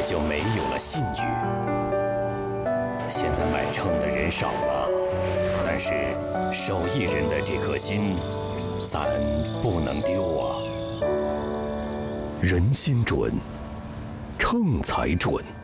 就没有了信誉。现在买秤的人少了，但是手艺人的这颗心，咱不能丢啊。 人心准，秤才准。